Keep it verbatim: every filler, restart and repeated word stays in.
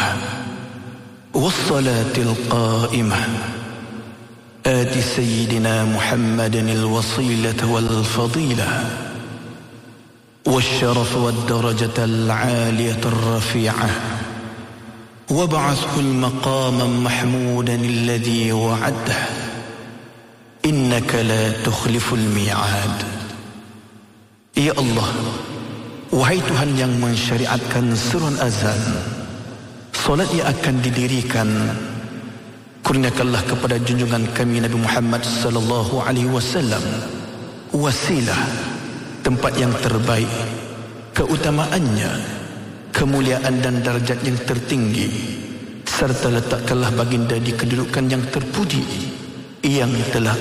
الدائمة والصلاة القائمة آت سيدنا محمد الوصيلة والفضيلة والشرف والدرجة العالية الرفيعة وابعثه المقاما محمودا الذي وعده إنك لا تخلف الميعاد. Ya Allah, wahai Tuhan yang mensyariatkan seruan azan, solat yang akan didirikan, kurniakanlah kepada junjungan kami Nabi Muhammad sallallahu alaihi wasallam wasilah, tempat yang terbaik, keutamaannya, kemuliaan dan darjat yang tertinggi, serta letakkanlah baginda di kedudukan yang terpuji yang telah